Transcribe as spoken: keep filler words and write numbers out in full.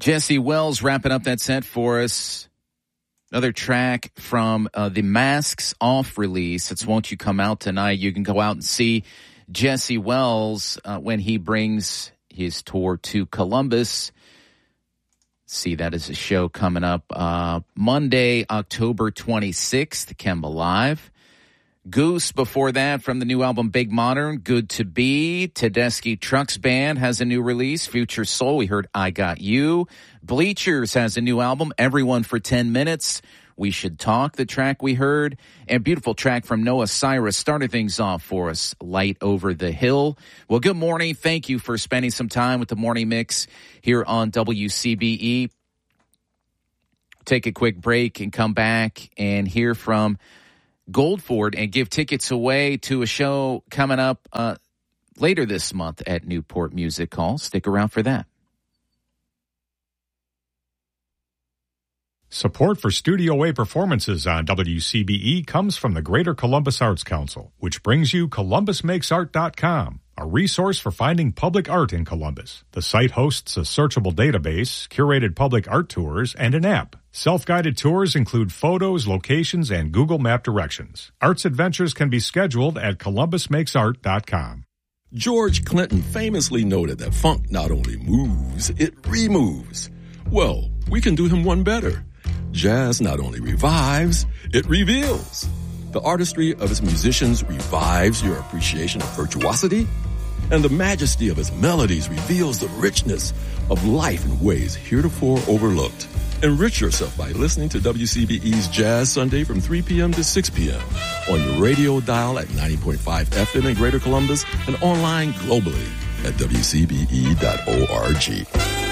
Jesse Wells wrapping up that set for us. Another track from uh, the Masks Off release. It's Won't You Come Out Tonight. You can go out and see Jesse Wells uh, when he brings his tour to Columbus. See that as a show coming up uh, Monday, October twenty-sixth, Kemba Live. Goose before that from the new album Big Modern, Good to Be. Tedeschi Trucks Band has a new release, Future Soul. We heard I Got You. Bleachers has a new album, Everyone for ten minutes. We Should Talk, the track we heard. And beautiful track from Noah Cyrus started things off for us, Light Over the Hill. Well, good morning. Thank you for spending some time with the Morning Mix here on W C B E. Take a quick break and come back and hear from Goldford and give tickets away to a show coming up uh, later this month at Newport Music Hall. Stick around for that. Support for Studio A performances on W C B E comes from the Greater Columbus Arts Council, which brings you Columbus Makes Art dot com, a resource for finding public art in Columbus. The site hosts a searchable database, curated public art tours, and an app. Self-guided tours include photos, locations, and Google Map directions. Arts adventures can be scheduled at Columbus Makes Art dot com. George Clinton famously noted that funk not only moves, it removes. Well, we can do him one better. Jazz not only revives, it reveals. The artistry of its musicians revives your appreciation of virtuosity, and the majesty of its melodies reveals the richness of life in ways heretofore overlooked. Enrich yourself by listening to W C B E's Jazz Sunday from three p.m. to six p.m. on your radio dial at ninety point five F M in Greater Columbus and online globally at W C B E dot org.